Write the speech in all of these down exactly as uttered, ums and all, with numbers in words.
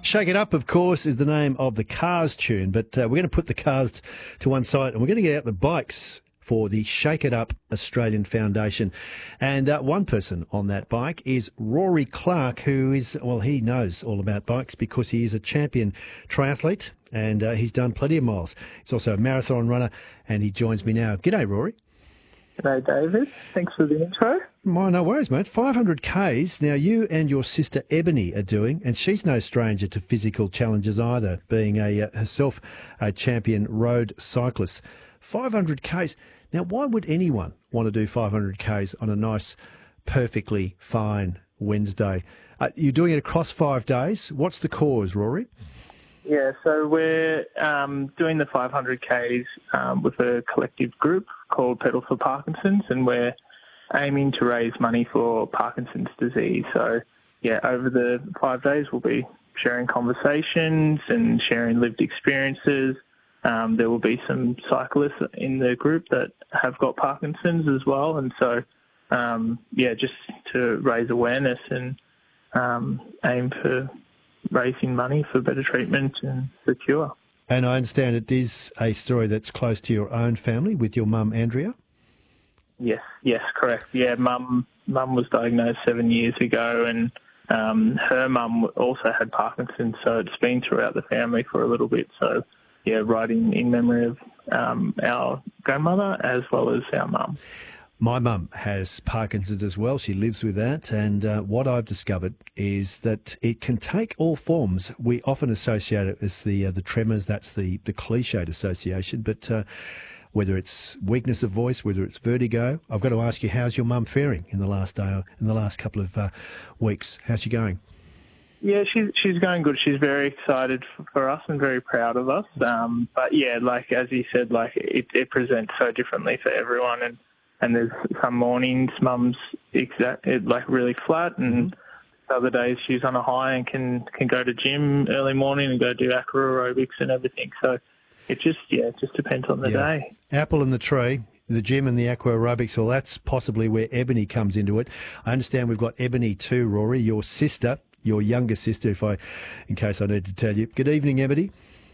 Shake It Up, of course, is the name of the Cars tune, but uh, we're going to put the cars to one side and we're going to get out the bikes for the Shake It Up Australian Foundation. And uh, one person on that bike is Rory Clark, who is, well, he knows all about bikes because he is a champion triathlete and uh, he's done plenty of miles. He's also a marathon runner and he joins me now. G'day, Rory. G'day, David. Thanks for the intro. My, no worries, mate. five hundred kays. Now, you and your sister Ebony are doing, and she's no stranger to physical challenges either, being a uh, herself a champion road cyclist. five hundred kays. Now, why would anyone want to do five hundred kays on a nice, perfectly fine Wednesday? Uh, you're doing it across five days. What's the cause, Rory? Yeah, so we're um, doing the five hundred kays um, with a collective group called Pedal for Parkinson's, and we're aiming to raise money for Parkinson's disease. So, yeah, over the five days we'll be sharing conversations and sharing lived experiences. Um, there will be some cyclists in the group that have got Parkinson's as well, and so, um, yeah, just to raise awareness and um, aim for raising money for better treatment and for cure. And I understand it is a story that's close to your own family with your mum, Andrea? Yes, yes, correct. Yeah, mum mum was diagnosed seven years ago and um, her mum also had Parkinson's, so it's been throughout the family for a little bit. So, yeah, writing in memory of um, our grandmother as well as our mum. My mum has Parkinson's as well. She lives with that. And uh, what I've discovered is that it can take all forms. We often associate it as the uh, the tremors. That's the, the cliched association. But uh, whether it's weakness of voice, whether it's vertigo, I've got to ask you, how's your mum faring in the last day, in the last couple of uh, weeks? How's she going? Yeah, she's she's going good. She's very excited for, for us and very proud of us. Um, but yeah, like as you said, like it, it presents so differently for everyone. And And there's some mornings mum's exact, it, like really flat, and mm-hmm. other days she's on a high and can, can go to gym early morning and go do aqua aerobics and everything. So it just, yeah, it just depends on the yeah. day. Apple in the tree, the gym and the aqua aerobics, well, that's possibly where Ebony comes into it. I understand we've got Ebony too, Rory, your sister, your younger sister, if I, in case I need to tell you. Good evening, Ebony.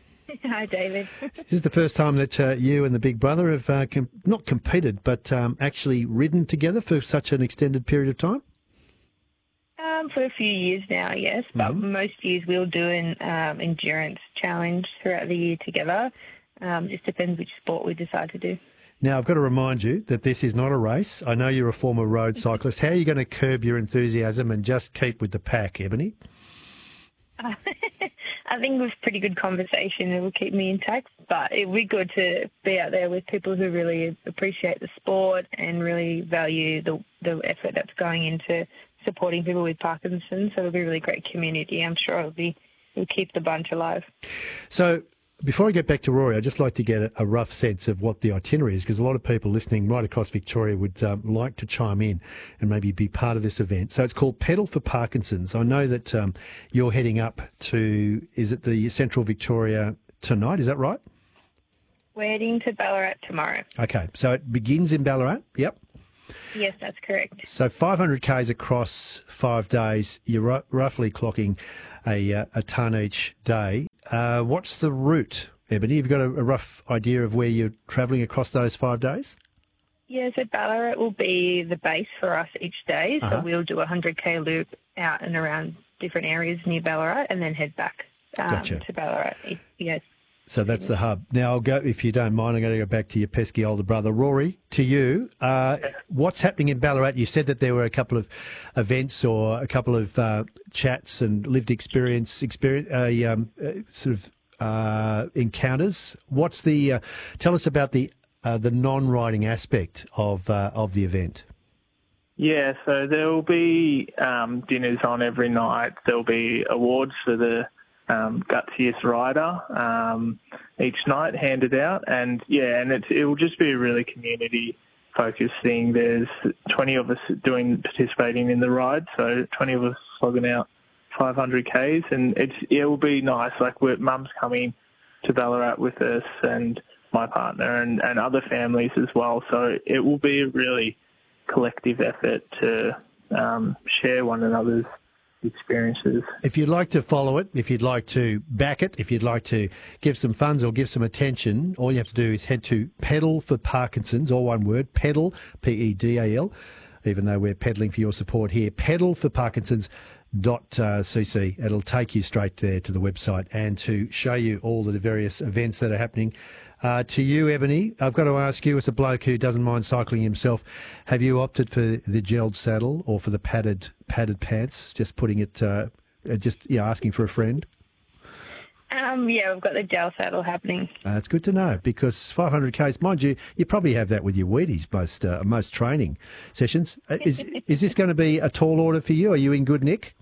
Hi, David. This is the first time that uh, you and the big brother have uh, com- not competed, but um, actually ridden together for such an extended period of time? Um, for a few years now, yes, but mm-hmm. most years we'll do an um, endurance challenge throughout the year together. Um, just depends which sport we decide to do. Now, I've got to remind you that this is not a race. I know you're a former road cyclist. How are you going to curb your enthusiasm and just keep with the pack, Ebony? Uh, I think with pretty good conversation, it will keep me intact, but it will be good to be out there with people who really appreciate the sport and really value the the effort that's going into supporting people with Parkinson's. So it'll be a really great community. I'm sure it'll be it'll keep the bunch alive. So before I get back to Rory, I'd just like to get a, a rough sense of what the itinerary is, because a lot of people listening right across Victoria would um, like to chime in and maybe be part of this event. So it's called Pedal for Parkinson's. I know that um, you're heading up to, is it the Central Victoria tonight, is that right? We're heading to Ballarat tomorrow. Okay, so it begins in Ballarat, yep. Yes, that's correct. So five hundred kays across five days, you're r- roughly clocking a, uh, a tonne each day. Uh, what's the route, Ebony? Have you got a, a rough idea of where you're travelling across those five days? Yeah, so Ballarat will be the base for us each day. Uh-huh. So we'll do a one hundred k loop out and around different areas near Ballarat and then head back um, gotcha. to Ballarat. Yes. So that's the hub. Now, I'll go, if you don't mind, I'm going to go back to your pesky older brother. Rory, to you, uh, what's happening in Ballarat? You said that there were a couple of events or a couple of uh, chats and lived experience, experience uh, um, uh, sort of uh, encounters. What's the? Uh, tell us about the uh, the non-riding aspect of uh, of the event. Yeah, so there will be um, dinners on every night. There'll be awards for the Um, gutsiest rider um, each night handed out, and yeah, and it's, it will just be a really community focused thing. There's twenty of us doing participating in the ride, so twenty of us slogging out five hundred kays, and it's it will be nice. Like we're, Mum's coming to Ballarat with us, and my partner, and, and other families as well. So it will be a really collective effort to um, share one another's experiences. If you'd like to follow it, if you'd like to back it, if you'd like to give some funds or give some attention, all you have to do is head to Pedal for Parkinson's, all one word, Pedal, P E D A L, even though we're peddling for your support here, pedal for parkinsons dot c c. It'll take you straight there to the website and to show you all the various events that are happening. Uh, to you, Ebony, I've got to ask you, as a bloke who doesn't mind cycling himself, have you opted for the gelled saddle or for the padded padded pants? Just putting it, uh, just you know, asking for a friend. Um, yeah, we've got the gel saddle happening. Uh, it's good to know, because five hundred kays, mind you, you probably have that with your Wheaties most uh, most training sessions. Uh, is is this going to be a tall order for you? Are you in good nick?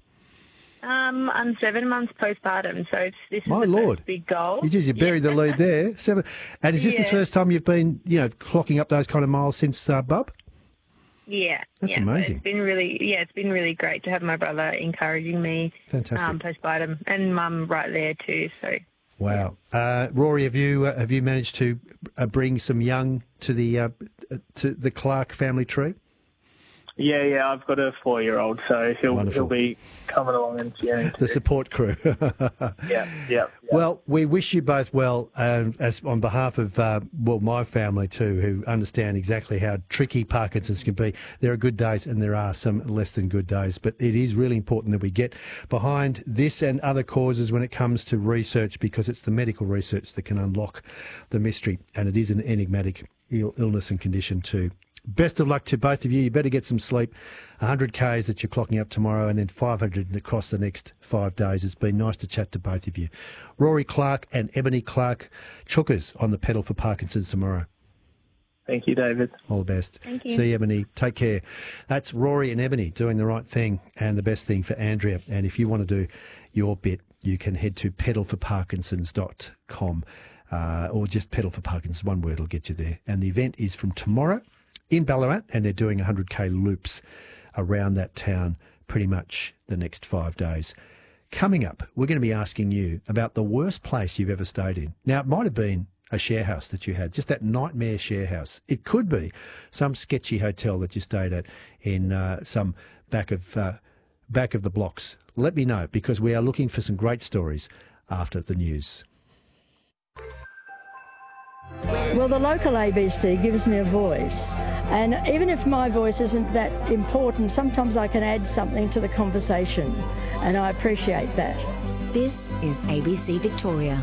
Um, I'm seven months postpartum, so it's, this is My the Lord. first big goal. You just you buried yeah. the lead there. Seven, and is this Yeah. the first time you've been, you know, clocking up those kind of miles since uh, Bub? Yeah, That's yeah. amazing. It's been really, yeah, it's been really great to have my brother encouraging me. Fantastic. Um, postpartum, and Mum right there too. So. Wow, uh, Rory, have you uh, have you managed to uh, bring some young to the uh, to the Clark family tree? Yeah, yeah, I've got a four-year-old, so he'll Wonderful. he'll be coming along and cheering. The support crew. Yeah, yeah, yeah. Well, we wish you both well, um, as on behalf of uh, well, my family too, who understand exactly how tricky Parkinson's can be. There are good days and there are some less than good days, but it is really important that we get behind this and other causes when it comes to research, because it's the medical research that can unlock the mystery, and it is an enigmatic Ill- illness and condition too. Best of luck to both of you. You better get some sleep. one hundred kays that you're clocking up tomorrow, and then five hundred across the next five days. It's been nice to chat to both of you. Rory Clark and Ebony Clark, chookers on the Pedal for Parkinson's tomorrow. Thank you, David. All the best. Thank you. See you, Ebony. Take care. That's Rory and Ebony doing the right thing and the best thing for Andrea. And if you want to do your bit, you can head to pedal for parkinsons dot com uh, or just Pedal for Parkinson's. One word will get you there. And the event is from tomorrow in Ballarat, and they're doing one hundred k loops around that town pretty much the next five days. Coming up, we're going to be asking you about the worst place you've ever stayed in. Now, it might have been a share house that you had, just that nightmare share house. It could be some sketchy hotel that you stayed at in uh, some back of uh, back of the blocks. Let me know, because we are looking for some great stories after the news. Well, the local A B C gives me a voice, and even if my voice isn't that important, sometimes I can add something to the conversation, and I appreciate that. This is A B C Victoria.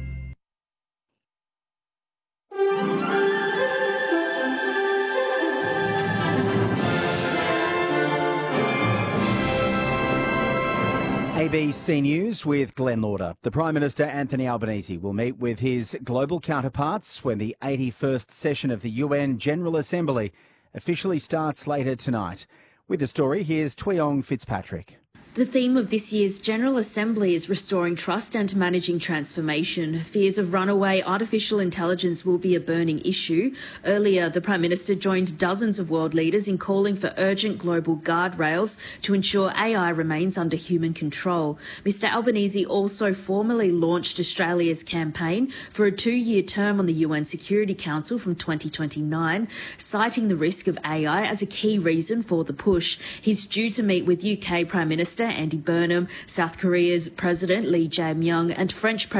A B C News with Glenn Lauder. The Prime Minister Anthony Albanese will meet with his global counterparts when the eighty-first session of the U N General Assembly officially starts later tonight. With the story, here's Tweong Fitzpatrick. The theme of this year's General Assembly is restoring trust and managing transformation. Fears of runaway artificial intelligence will be a burning issue. Earlier, the Prime Minister joined dozens of world leaders in calling for urgent global guardrails to ensure A I remains under human control. Mr Albanese also formally launched Australia's campaign for a two-year term on the U N Security Council from twenty twenty-nine, citing the risk of A I as a key reason for the push. He's due to meet with U K Prime Minister Andy Burnham, South Korea's President Lee Jae-myung and French President